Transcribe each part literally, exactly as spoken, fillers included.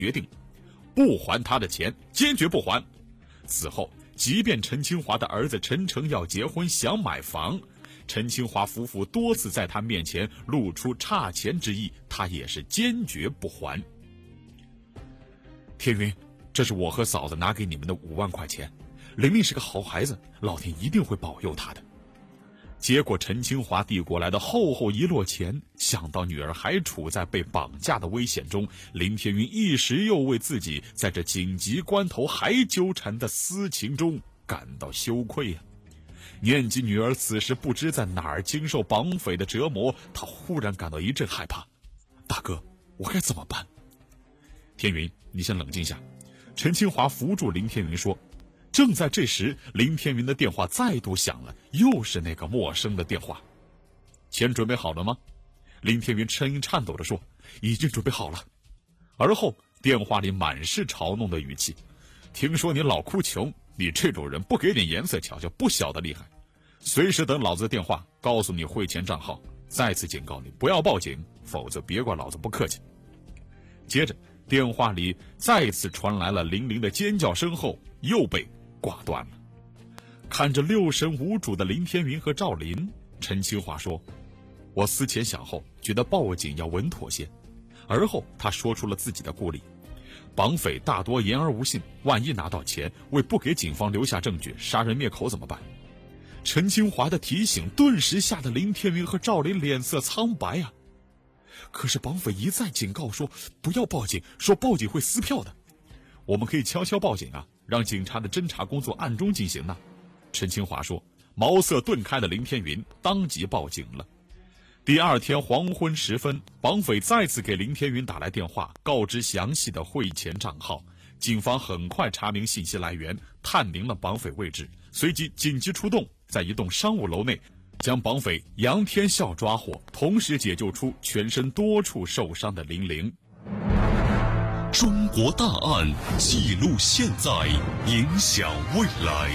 决定不还他的钱，坚决不还。此后，即便陈清华的儿子陈诚要结婚想买房，陈清华夫妇多次在他面前露出差钱之意，他也是坚决不还。天云，这是我和嫂子拿给你们的五万块钱，玲玲是个好孩子，老天一定会保佑她的。结果陈清华递过来的厚厚一摞钱，想到女儿还处在被绑架的危险中，林天云一时又为自己在这紧急关头还纠缠的私情中感到羞愧啊。念及女儿此时不知在哪儿经受绑匪的折磨，他忽然感到一阵害怕。大哥，我该怎么办？天云，你先冷静下。陈清华扶住林天云说。正在这时，林天云的电话再度响了，又是那个陌生的电话。钱准备好了吗？林天云声音颤抖地说，已经准备好了。而后电话里满是嘲弄的语气，听说你老哭穷，你这种人不给点颜色瞧瞧，不晓得厉害。随时等老子的电话，告诉你汇钱账号。再次警告你不要报警，否则别怪老子不客气。接着电话里再次传来了玲玲的尖叫声后，又被挂断了。看着六神无主的林天云和赵林，陈清华说，我思前想后，觉得报警要稳妥些。而后他说出了自己的顾虑，绑匪大多言而无信，万一拿到钱，为不给警方留下证据，杀人灭口怎么办？陈清华的提醒顿时吓得林天云和赵林脸色苍白啊。可是绑匪一再警告说不要报警，说报警会撕票的。我们可以悄悄报警啊，让警察的侦查工作暗中进行呢。陈清华说。茅塞顿开的林天云当即报警了。第二天黄昏时分，绑匪再次给林天云打来电话，告知详细的汇钱账号。警方很快查明信息来源，探明了绑匪位置，随即紧急出动，在一栋商务楼内将绑匪杨天笑抓获，同时解救出全身多处受伤的玲玲。 中国大案记录现在，影响未来。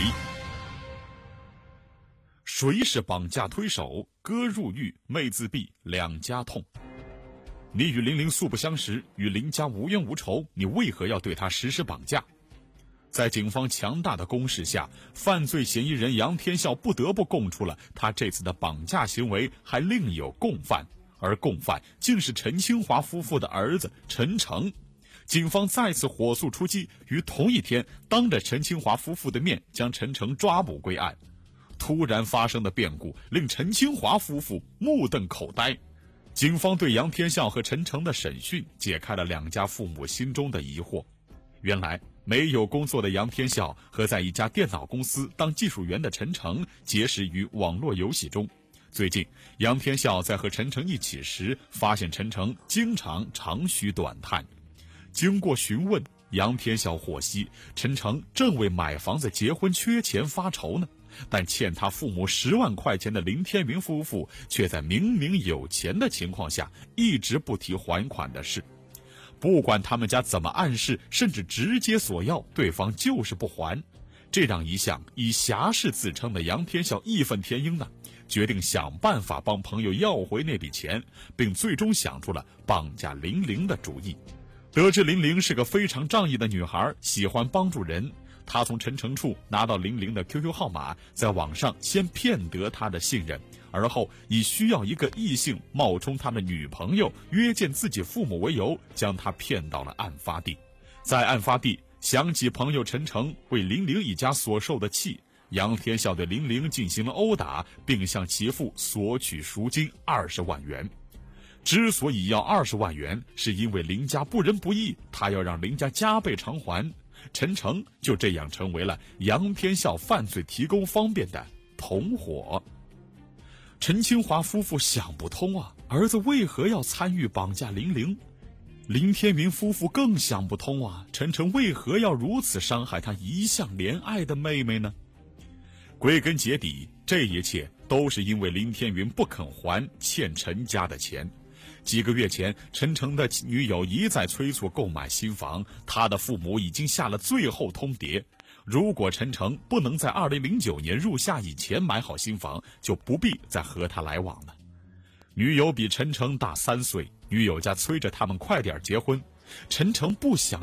谁是绑架推手？哥入狱，妹自毙，两家痛。你与玲玲素不相识，与林家无冤无仇，你为何要对她实施绑架？在警方强大的攻势下，犯罪嫌疑人杨天笑不得不供出了他这次的绑架行为还另有共犯，而共犯竟是陈清华夫妇的儿子陈诚。警方再次火速出击，于同一天当着陈清华夫妇的面将陈诚抓捕归案。突然发生的变故令陈清华夫妇目瞪口呆。警方对杨天笑和陈诚的审讯解开了两家父母心中的疑惑。原来没有工作的杨天笑和在一家电脑公司当技术员的陈诚结识于网络游戏中。最近杨天笑在和陈诚一起时，发现陈诚经常长吁短叹。经过询问，杨天笑获悉陈诚正为买房子结婚缺钱发愁呢，但欠他父母十万块钱的林天云夫妇却在明明有钱的情况下一直不提还款的事。不管他们家怎么暗示，甚至直接索要，对方就是不还。这让一向以侠士自称的杨天笑义愤填膺呢，决定想办法帮朋友要回那笔钱，并最终想出了绑架玲玲的主意。得知玲玲是个非常仗义的女孩，喜欢帮助人，他从陈诚处拿到玲玲的 Q Q 号码，在网上先骗得她的信任，而后以需要一个异性冒充他的女朋友约见自己父母为由，将她骗到了案发地。在案发地想起朋友陈诚为玲玲一家所受的气，杨天笑对玲玲进行了殴打，并向其父索取赎金二十万元。之所以要二十万元，是因为林家不仁不义，他要让林家加倍偿还。陈诚就这样成为了杨天笑犯罪提供方便的同伙。陈清华夫妇想不通啊，儿子为何要参与绑架玲玲？林天云夫妇更想不通啊，陈诚为何要如此伤害他一向怜爱的妹妹呢？归根结底，这一切都是因为林天云不肯还欠陈家的钱。几个月前，陈诚的女友一再催促购买新房，他的父母已经下了最后通牒，如果陈诚不能在二零零九年入夏以前买好新房，就不必再和他来往了。女友比陈诚大三岁，女友家催着他们快点结婚，陈诚不想